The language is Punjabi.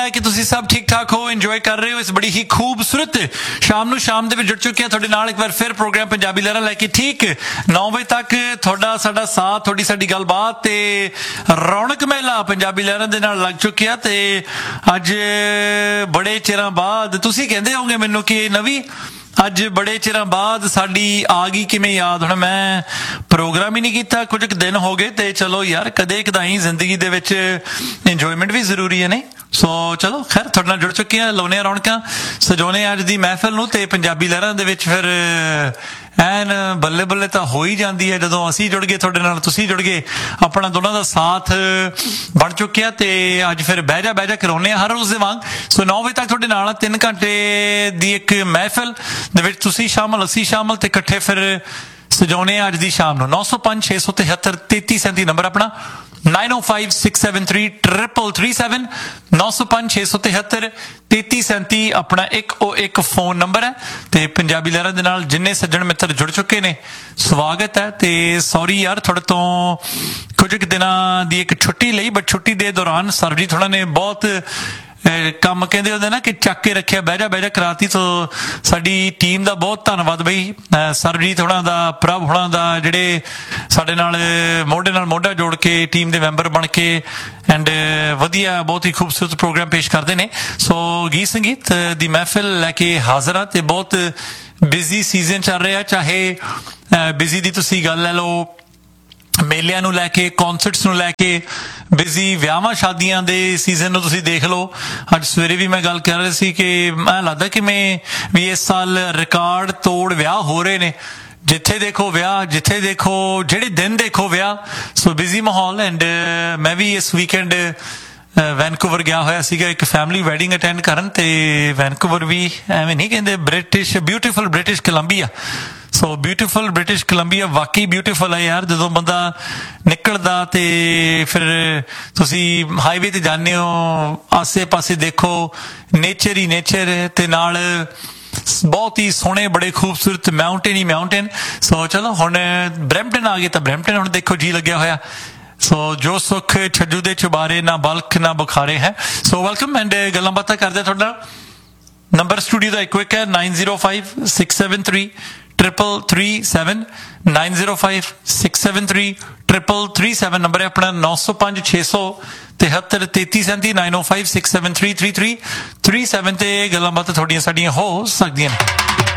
कि तुसी सब ठीक ठाक हो, इंजॉय कर रहे हो इस बड़ी ही खूबसूरत शाम दे विच जुड़ चुके हैं तुहाडे नाल एक बार फिर प्रोग्राम पंजाबी लहरां लैके ठीक 9 बजे तक तुहाडा साडा साथ थोड़ी साडी गलबात ते रौनक मेला पंजाबी लहरां दे नाल लग चुकिया। ते अज बड़े चिरां बाद तुसी कहंदे होगे मैनूं कि नवी अज बड़े चिरां बाद साडी आ गई किवें याद। हुण मैं प्रोग्राम ही नहीं कीता, कुछ दिन हो गए ते चलो यार कदे कदाई जिंदगी दे विच इंजॉयमेंट भी जरूरी है नहीं। सो चलो खैर तुहाडे नाल जुड़ चुके हैं, लाउने रौनकां सजाउने अज दी महफिल नूं ते पंजाबी लहरां दे विच फिर ਐਨ ਬੱਲੇ ਬੱਲੇ ਤਾਂ ਹੋ ਹੀ ਜਾਂਦੀ ਹੈ ਜਦੋਂ ਅਸੀਂ ਜੁੜ ਗਏ ਤੁਹਾਡੇ ਨਾਲ, ਤੁਸੀਂ ਜੁੜ ਗਏ, ਆਪਣਾ ਦੋਨਾਂ ਦਾ ਸਾਥ ਬਣ ਚੁੱਕਿਆ। ਤੇ ਅੱਜ ਫਿਰ ਬਹਿ ਜਾ ਕਰਾਉਂਦੇ ਆ ਹਰ ਰੋਜ਼ ਦੇ ਵਾਂਗ। ਸੋ 9 ਵਜੇ ਤੱਕ ਤੁਹਾਡੇ ਨਾਲ 3 ਘੰਟੇ ਦੀ ਇੱਕ ਮਹਿਫਿਲ ਦੇ ਵਿੱਚ ਤੁਸੀਂ ਸ਼ਾਮਲ, ਅਸੀਂ ਸ਼ਾਮਲ ਤੇ ਇਕੱਠੇ ਫਿਰ ਸਜਾਉਣੇ ਆ ਅੱਜ ਦੀ ਸ਼ਾਮ ਨੂੰ। 905 673 3337 ਨੰਬਰ ਆਪਣਾ 9056733337 905 673 3337 ਆਪਣਾ ਇੱਕ ਫੋਨ ਨੰਬਰ ਹੈ। ਤੇ ਪੰਜਾਬੀ ਲਹਿਰਾਂ ਦੇ ਨਾਲ ਜਿੰਨੇ ਸੱਜਣ ਮਿੱਤਰ ਜੁੜ ਚੁੱਕੇ ਨੇ ਸਵਾਗਤ ਹੈ। ਤੇ ਸੌਰੀ ਯਾਰ ਤੁਹਾਡੇ ਤੋਂ ਕੁਝ ਕੁ ਦਿਨਾਂ ਦੀ ਇੱਕ ਛੁੱਟੀ ਲਈ, ਬਟ ਛੁੱਟੀ ਦੇ ਦੌਰਾਨ ਸਰਬਜੀਤ ਹੋਣਾ ਨੇ ਬਹੁਤ ਕੰਮ ਕਹਿੰਦੇ ਹੁੰਦੇ ਨਾ ਕਿ ਚੱਕ ਕੇ ਰੱਖਿਆ, ਬਹਿ ਜਾ ਕਰਾਤੀ। ਤੋਂ ਸਾਡੀ ਟੀਮ ਦਾ ਬਹੁਤ ਧੰਨਵਾਦ ਬਈ, ਸਰਬਜੀਤ ਹੋਣਾ ਦਾ, ਪ੍ਰਭ ਹੋਣਾ ਦਾ, ਜਿਹੜੇ ਸਾਡੇ ਨਾਲ ਮੋਢਾ ਜੋੜ ਕੇ ਟੀਮ ਦੇ ਮੈਂਬਰ ਬਣ ਕੇ ਐਂਡ ਵਧੀਆ ਬਹੁਤ ਹੀ ਖੂਬਸੂਰਤ ਪ੍ਰੋਗਰਾਮ ਪੇਸ਼ ਕਰਦੇ ਨੇ। ਸੋ ਗੀਤ ਸੰਗੀਤ ਦੀ ਮਹਿਫਿਲ ਲੈ ਕੇ ਹਾਜ਼ਰ ਆ ਤੇ ਬਹੁਤ ਬਿਜ਼ੀ ਸੀਜ਼ਨ ਚੱਲ ਰਿਹਾ। ਚਾਹੇ ਬਿਜ਼ੀ ਦੀ ਤੁਸੀਂ ਗੱਲ ਲੈ ਲਓ, ਮੇਲਿਆਂ ਨੂੰ ਲੈ ਕੇ, ਕੌਨਸਰਟਸ ਨੂੰ ਲੈ ਕੇ ਬਿਜ਼ੀ, ਵਿਆਹਾਂ ਸ਼ਾਦੀਆਂ ਦੇ ਸੀਜ਼ਨ ਨੂੰ ਤੁਸੀਂ ਦੇਖ ਲਓ। ਅੱਜ ਸਵੇਰੇ ਵੀ ਮੈਂ ਗੱਲ ਕਰ ਰਹੀ ਸੀ ਕਿ ਮੈਨੂੰ ਲੱਗਦਾ ਕਿ ਵੀ ਇਸ ਸਾਲ ਰਿਕਾਰਡ ਤੋੜ ਵਿਆਹ ਹੋ ਰਹੇ ਨੇ। ਜਿੱਥੇ ਦੇਖੋ ਵਿਆਹ, ਜਿੱਥੇ ਦੇਖੋ, ਜਿਹੜੇ ਦਿਨ ਦੇਖੋ ਵਿਆਹ। ਸੋ ਬਿਜ਼ੀ ਮਾਹੌਲ। ਐਂਡ ਮੈਂ ਵੀ ਇਸ ਵੀਕਐਂਡ ਵੈਨਕੂਵਰ ਗਿਆ ਹੋਇਆ ਸੀਗਾ ਇੱਕ ਫੈਮਿਲੀ ਵੈਡਿੰਗ ਅਟੈਂਡ ਕਰਨ। ਤੇ ਵੈਨਕੂਵਰ ਵੀ ਐਵੇਂ ਨਹੀਂ ਕਹਿੰਦੇ, beautiful British Columbia. So beautiful British Columbia ਵਾਕਈ ਬਿਊਟੀਫੁਲ ਹੈ ਯਾਰ। ਜਦੋਂ ਬੰਦਾ ਨਿਕਲਦਾ ਤੇ ਫਿਰ ਤੁਸੀਂ ਹਾਈਵੇ ਤੇ ਜਾਂਦੇ ਹੋ, ਆਸੇ ਪਾਸੇ ਦੇਖੋ ਨੇਚਰ ਹੀ ਨੇਚਰ, ਤੇ ਨਾਲ ਬਹੁਤ ਹੀ ਸੋਹਣੇ ਬੜੇ ਖੂਬਸੂਰਤ ਮਾਊਂਟੇਨ ਹੀ ਮਾਊਂਟੇਨ। ਸੋ ਚਲੋ ਹੁਣ ਬਰੈਂਪਟਨ ਆ ਗਏ ਤਾਂ ਬਰੈਂਪਟਨ ਹੁਣ ਦੇਖੋ ਜੀ ਲੱਗਿਆ ਹੋਇਆ। ਸੋ ਜੋ ਸੁੱਖ ਛੱਜੂ ਦੇ ਚੁਬਾਰੇ, ਨਾ ਬਲਖ ਨਾ ਬੁਖਾਰੇ ਹੈ। ਸੋ ਵੈਲਕਮ ਐਂਡ ਗੱਲਾਂ ਬਾਤਾਂ ਕਰਦੇ ਤੁਹਾਡਾ। ਨੰਬਰ ਸਟੂਡੀਓ ਦਾ ਇੱਕੋ ਇੱਕ ਹੈ 9056733337 9056733337 ਨੰਬਰ ਹੈ ਆਪਣਾ। 905 673 3337 9056733337 ਤੇ ਗੱਲਾਂ ਬਾਤਾਂ ਤੁਹਾਡੀਆਂ ਸਾਡੀਆਂ ਹੋ ਸਕਦੀਆਂ ਨੇ।